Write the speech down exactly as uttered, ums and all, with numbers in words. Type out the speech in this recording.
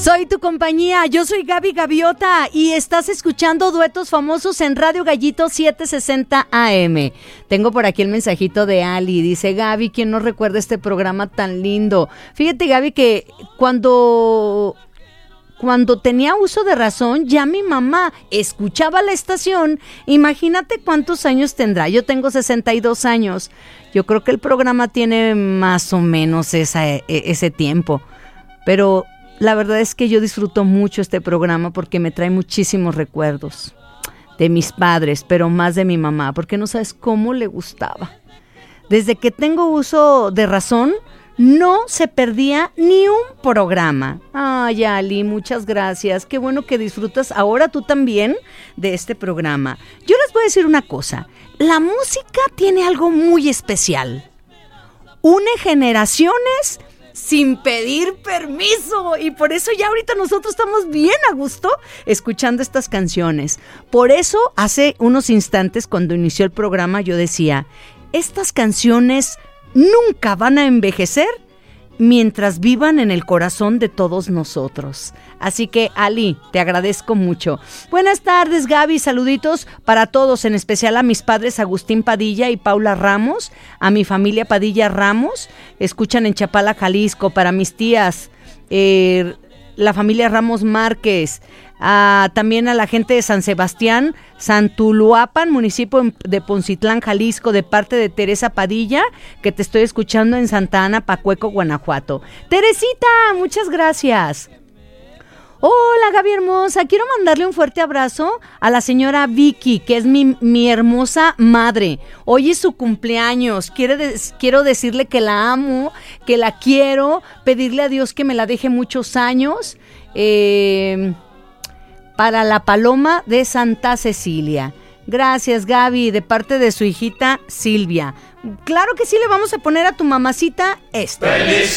Soy tu compañía, yo soy Gaby Gaviota y estás escuchando Duetos Famosos en Radio Gallito setecientos sesenta A M. Tengo por aquí el mensajito de Ali, dice: Gaby, ¿quién no recuerda este programa tan lindo? Fíjate, Gaby, que cuando... Cuando tenía uso de razón, ya mi mamá escuchaba la estación. Imagínate cuántos años tendrá. Yo tengo sesenta y dos años. Yo creo que el programa tiene más o menos esa, ese tiempo. Pero la verdad es que yo disfruto mucho este programa porque me trae muchísimos recuerdos de mis padres, pero más de mi mamá, porque no sabes cómo le gustaba. Desde que tengo uso de razón, no se perdía ni un programa. Ay, Ali, muchas gracias. Qué bueno que disfrutas ahora tú también de este programa. Yo les voy a decir una cosa. La música tiene algo muy especial. Une generaciones sin pedir permiso. Y por eso ya ahorita nosotros estamos bien a gusto escuchando estas canciones. Por eso, hace unos instantes, cuando inició el programa, yo decía, estas canciones nunca van a envejecer mientras vivan en el corazón de todos nosotros. Así que, Ali, te agradezco mucho. Buenas tardes, Gaby, saluditos para todos, en especial a mis padres Agustín Padilla y Paula Ramos, a mi familia Padilla Ramos, escuchan en Chapala, Jalisco, para mis tías, eh, la familia Ramos Márquez, a, también a la gente de San Sebastián, Santuluapan, municipio de Poncitlán, Jalisco, de parte de Teresa Padilla, que te estoy escuchando en Santa Ana, Pacueco, Guanajuato. Teresita, muchas gracias. Hola, Gaby hermosa, quiero mandarle un fuerte abrazo a la señora Vicky, que es mi, mi hermosa madre. Hoy es su cumpleaños, quiero, de, quiero decirle que la amo, que la quiero, pedirle a Dios que me la deje muchos años, eh, para la Paloma de Santa Cecilia. Gracias, Gaby, de parte de su hijita Silvia. Claro que sí, le vamos a poner a tu mamacita esto. ¡Feliz